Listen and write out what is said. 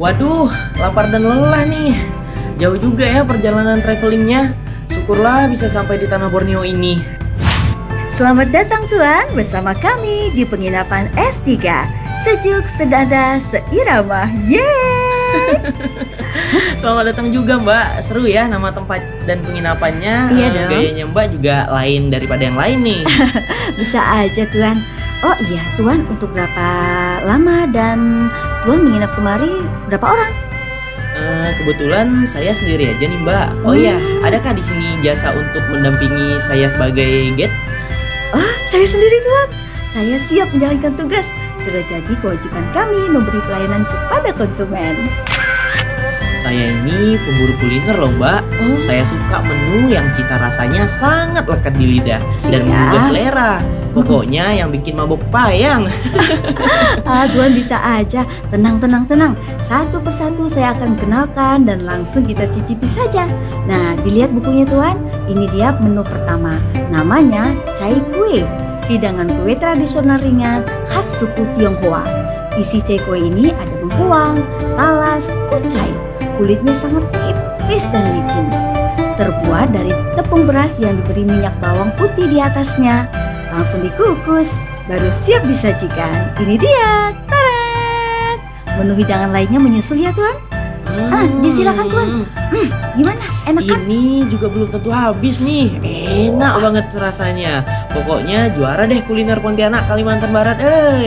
Waduh, lapar dan lelah nih. Jauh juga ya perjalanan travelingnya. Syukurlah bisa sampai di tanah Borneo ini. Selamat datang Tuan bersama kami di penginapan S3. Sejuk, sedada, seirama. Yeay! Selamat datang juga Mbak. Seru ya nama tempat dan penginapannya. Iya dong. Gayanya Mbak juga lain daripada yang lain nih. Bisa aja Tuan. Oh iya Tuan, untuk berapa lama dan Tuan menginap kemari berapa orang? Kebetulan saya sendiri aja nih Mbak. Oh iya, adakah di sini jasa untuk mendampingi saya sebagai guide? Oh, saya sendiri Tuan. Saya siap menjalankan tugas. Sudah jadi kewajiban kami memberi pelayanan kepada konsumen. Saya ini pemburu kuliner loh Mbak. Oh. Saya suka menu yang cita rasanya sangat lekat di lidah dan Siap. menggugah selera. Pokoknya yang bikin mabuk payang. Tuan bisa aja. Tenang. Satu persatu saya akan kenalkan dan langsung kita cicipi saja. Nah, dilihat bukunya Tuan. Ini dia menu pertama. Namanya cai kue. Hidangan kue tradisional ringan khas suku Tionghoa. Isi cai kue ini ada bengkuang, talas, kucai. Kulitnya sangat tipis dan licin. Terbuat dari tepung beras yang diberi minyak bawang putih di atasnya. Langsung dikukus, baru siap disajikan. Ini dia, tarat! Menu hidangan lainnya menyusul ya Tuan. Disilakan Tuan. Gimana? Enak kan? Ini juga belum tentu habis nih. Enak banget rasanya. Pokoknya juara deh kuliner Pontianak Kalimantan Barat.